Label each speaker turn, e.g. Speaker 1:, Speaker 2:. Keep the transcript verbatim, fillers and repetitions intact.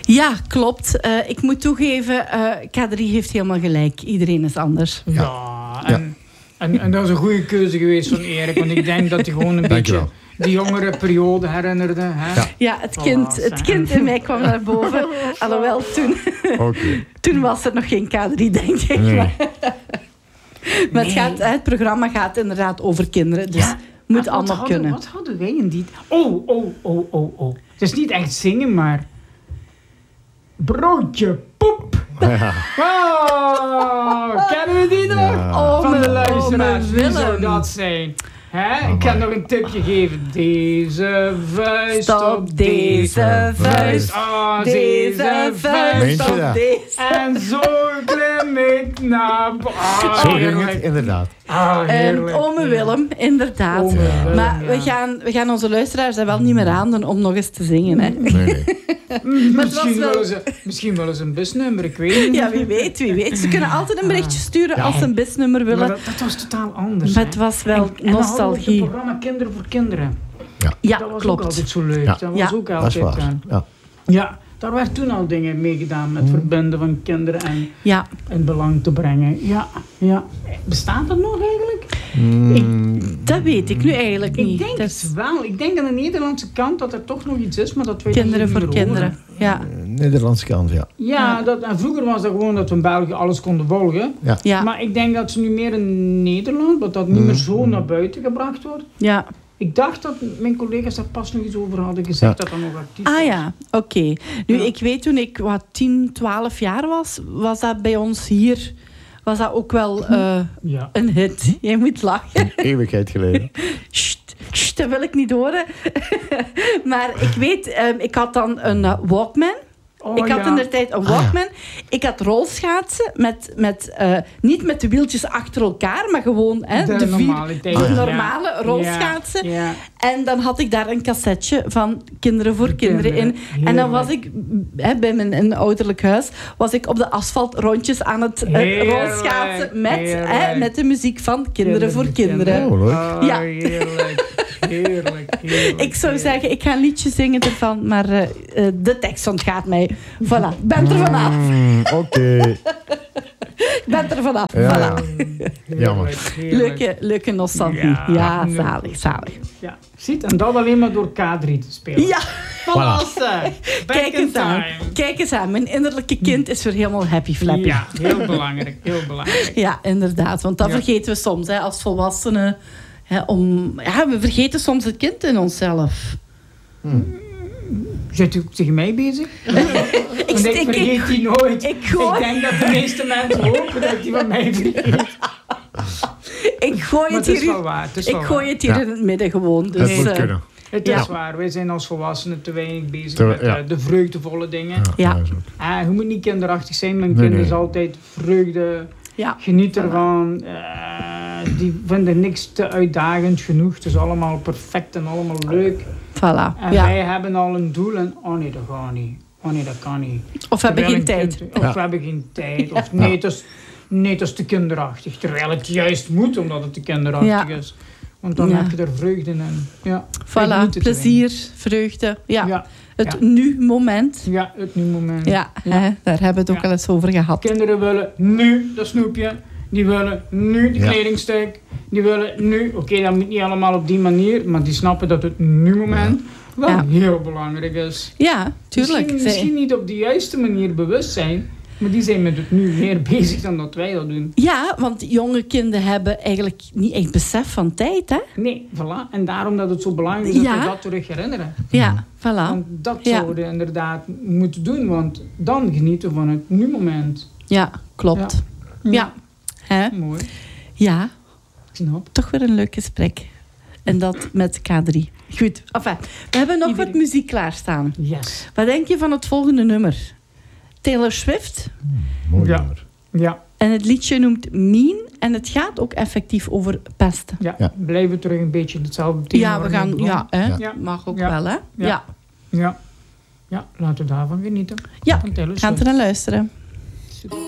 Speaker 1: Ja, klopt. Uh, ik moet toegeven, uh, K drie heeft helemaal gelijk. Iedereen is anders.
Speaker 2: Ja, ja en, ja. En, en dat is een goede keuze geweest van Erik. Want ik denk dat hij gewoon een beetje die jongere periode herinnerde. Hè?
Speaker 1: Ja, ja het, kind, het kind in mij kwam naar boven. Alhoewel, toen,
Speaker 3: okay.
Speaker 1: toen was er nog geen K drie, denk ik. Nee. Maar, maar het, gaat, het programma gaat inderdaad over kinderen. Dus ja. moet
Speaker 2: wat
Speaker 1: allemaal
Speaker 2: hadden,
Speaker 1: kunnen.
Speaker 2: Wat hadden wij in die... Oh, oh, oh, oh, oh. Het is niet echt zingen, maar... Broodje poep.
Speaker 3: Ja.
Speaker 2: Oh, kennen we die nog?
Speaker 3: Ja.
Speaker 2: Oh, van de luisteraars.
Speaker 1: Oh,
Speaker 2: wie zou dat zijn? Hè? Oh, ik kan nog een tipje geven. Deze vuist
Speaker 1: Stop
Speaker 2: op
Speaker 1: deze vuist.
Speaker 2: Oh,
Speaker 1: deze vuist op deze.
Speaker 2: En zo klim ik naar boven.
Speaker 3: Zo ging het, inderdaad.
Speaker 2: Oh,
Speaker 1: en ome Willem, inderdaad.
Speaker 2: Ome Willem,
Speaker 1: maar
Speaker 2: ja.
Speaker 1: we, gaan, we gaan onze luisteraars er wel niet meer aandoen om nog eens te zingen. Hè?
Speaker 3: Nee, nee.
Speaker 2: misschien,
Speaker 1: wel...
Speaker 2: willen ze, misschien willen ze een busnummer, ik weet niet.
Speaker 1: Ja, wie weet, wie weet. Ze kunnen altijd een berichtje sturen ja. als ze een busnummer willen.
Speaker 2: Maar dat, dat was totaal anders.
Speaker 1: Maar het was wel
Speaker 2: en, en
Speaker 1: nostalgie.
Speaker 2: En het programma Kinderen voor Kinderen.
Speaker 3: Ja,
Speaker 1: ja
Speaker 2: dat was
Speaker 1: klopt.
Speaker 2: ook altijd zo leuk.
Speaker 3: Ja.
Speaker 2: Dat was
Speaker 1: ja.
Speaker 2: ook altijd...
Speaker 3: Dat is waar. Ja.
Speaker 2: ja, daar werd toen al dingen mee gedaan met mm. verbinden van kinderen en
Speaker 1: ja.
Speaker 2: in belang te brengen. Ja, ja. Bestaat dat nog eigenlijk?
Speaker 3: Mm.
Speaker 1: Ik, dat weet ik nu eigenlijk
Speaker 2: ik
Speaker 1: niet.
Speaker 2: Ik denk
Speaker 1: dus...
Speaker 2: het wel. Ik denk aan de Nederlandse kant dat er toch nog iets is, maar dat wij
Speaker 1: Kinderen
Speaker 2: dat
Speaker 1: voor kinderen, ja.
Speaker 3: Uh, Nederlandse kant, ja.
Speaker 2: Ja, ja. Dat, en vroeger was dat gewoon dat we in België alles konden volgen.
Speaker 3: Ja.
Speaker 1: Ja.
Speaker 2: Maar ik denk dat ze nu meer in Nederland, dat dat niet mm. meer zo naar buiten gebracht wordt.
Speaker 1: Ja.
Speaker 2: Ik dacht dat mijn collega's daar pas nog iets over hadden gezegd, ja. dat dat nog actief was.
Speaker 1: Ah ja, oké. Okay. Nu,
Speaker 2: ja.
Speaker 1: ik weet toen ik wat tien, twaalf jaar was, was dat bij ons hier... was dat ook wel uh, ja. een hit. Jij moet lachen.
Speaker 3: Een eeuwigheid geleden.
Speaker 1: Sst, sst, dat wil ik niet horen. Maar ik weet, um, ik had dan een uh, Walkman. Oh, ik had ja. in de tijd een Walkman. Ah, ja. Ik had rolschaatsen. Met, met, uh, niet met de wieltjes achter elkaar, maar gewoon hè,
Speaker 2: de,
Speaker 1: de, vier,
Speaker 2: normale,
Speaker 1: de normale ja. rolschaatsen. Ja. Ja. En dan had ik daar een cassetje van Kinderen voor Kinderen, kinderen in. Heerlijk. En dan was ik hè, bij mijn in ouderlijk huis was ik op de asfalt rondjes aan het uh, rolschaatsen met, hè, met de muziek van Kinderen, kinderen voor Kinderen.
Speaker 3: Oh, leuk.
Speaker 2: Oh, ja. Heerlijk. Heerlijk, heerlijk.
Speaker 1: Ik zou zeggen, ik ga een liedje zingen ervan, maar uh, uh, de tekst ontgaat mij. Voilà, ik ben er vanaf.
Speaker 3: Mm, Oké. Okay.
Speaker 1: Ik ben er vanaf.
Speaker 3: Ja,
Speaker 1: voilà.
Speaker 3: ja. Jammer.
Speaker 1: Leuke, leuke nostalgie. Ja, ja zalig, zalig.
Speaker 2: Ja. Ziet, en dat alleen maar door K drie te spelen.
Speaker 1: Ja.
Speaker 2: Voilà.
Speaker 1: Kijk eens aan. Kijk eens aan. Mijn innerlijke kind is weer helemaal happy flappy.
Speaker 2: Ja, heel belangrijk. Heel belangrijk.
Speaker 1: Ja, inderdaad. Want dat ja. vergeten we soms hè, als volwassenen. Hè, om, ja, we vergeten soms het kind in onszelf.
Speaker 3: Hmm.
Speaker 2: Zit u tegen mij bezig?
Speaker 1: ik,
Speaker 2: Want ik vergeet ik, die nooit.
Speaker 1: Ik, gooi...
Speaker 2: ik denk dat de meeste mensen hopen dat ik die van mij vergeet.
Speaker 1: ik gooi het, het hier,
Speaker 2: het
Speaker 1: ik gooi het hier ja. in het midden gewoon. Dus,
Speaker 3: het moet uh, kunnen.
Speaker 2: Het is ja. waar. Wij zijn als volwassenen te weinig bezig te, met ja. uh, de vreugdevolle dingen.
Speaker 1: Ja.
Speaker 2: Ja. Uh, je moet niet kinderachtig zijn. Mijn nee, kind nee. is altijd vreugde.
Speaker 1: Ja.
Speaker 2: Geniet ervan. Uh, die vinden niks te uitdagend genoeg. Het is allemaal perfect en allemaal leuk.
Speaker 1: Voilà.
Speaker 2: En
Speaker 1: ja.
Speaker 2: wij hebben al een doel en oh nee, dat gaat niet. Oh nee, dat kan niet.
Speaker 1: Of we hebben geen tijd.
Speaker 2: Kind, of ja. we hebben geen tijd. Ja. Of nee, het is, nee, het is te kinderachtig. Terwijl het juist moet, omdat het te kinderachtig ja. is. Want dan ja. heb je er vreugde in. Ja.
Speaker 1: Voilà, plezier, vreugde. Ja. ja. Het
Speaker 2: ja.
Speaker 1: nu-moment.
Speaker 2: Ja, het nu-moment.
Speaker 1: Ja, ja. Hè, daar hebben we het ook ja. al eens over gehad.
Speaker 2: Kinderen willen nu dat snoepje. Die willen nu de ja. kledingstuk. Die willen nu... Oké, okay, dat moet niet allemaal op die manier. Maar die snappen dat het nu-moment wel ja. heel belangrijk is.
Speaker 1: Ja, tuurlijk.
Speaker 2: Misschien, misschien niet op de juiste manier bewust zijn. Maar die zijn met het nu meer bezig dan dat wij dat doen.
Speaker 1: Ja, want jonge kinderen hebben eigenlijk niet echt besef van tijd, hè?
Speaker 2: Nee, voilà. En daarom dat het zo belangrijk is ja. dat we dat terug herinneren.
Speaker 1: Ja, voilà.
Speaker 2: Want dat ja. zouden we inderdaad moeten doen. Want dan genieten we van het nu-moment.
Speaker 1: Ja, klopt. Ja. ja. Hè?
Speaker 2: Mooi.
Speaker 1: Ja.
Speaker 2: Knap.
Speaker 1: Toch weer een leuk gesprek. En dat met K drie. Goed. Enfin, we hebben nog Iedereen. wat muziek klaarstaan.
Speaker 2: Yes.
Speaker 1: Wat denk je van het volgende nummer? Taylor Swift.
Speaker 3: Hmm, mooi
Speaker 2: ja.
Speaker 3: nummer.
Speaker 2: Ja.
Speaker 1: En het liedje noemt Mean. En het gaat ook effectief over pesten.
Speaker 2: Ja, ja. Blijven we terug een beetje hetzelfde thema.
Speaker 1: Ja, we gaan... Ja, hè?
Speaker 2: Ja.
Speaker 1: Mag ook
Speaker 2: ja.
Speaker 1: wel, hè?
Speaker 2: Ja.
Speaker 1: Ja.
Speaker 2: Ja. Ja, laten we daarvan genieten.
Speaker 1: Ja, we gaan er naar luisteren. Super.